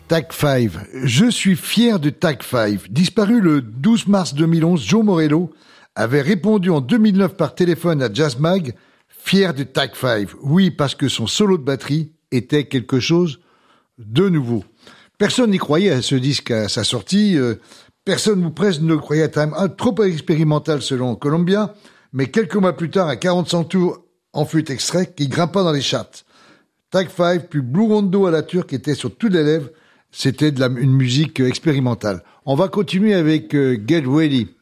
Tag 5. Je suis fier de Tag 5. Disparu le 12 mars 2011, Joe Morello avait répondu en 2009 par téléphone à Jazz Mag, fier de Tag 5. Oui, parce que son solo de batterie était quelque chose de nouveau. Personne n'y croyait à ce disque à sa sortie. Personne ou presque ne croyait à Time Out, trop expérimental selon Columbia. Mais quelques mois plus tard, à 45 tours, en fut extrait qui grimpa dans les charts. Tag 5, puis Blue Rondo à la turque était sur toutes les lèvres. C'était une musique expérimentale. On va continuer avec Get Ready.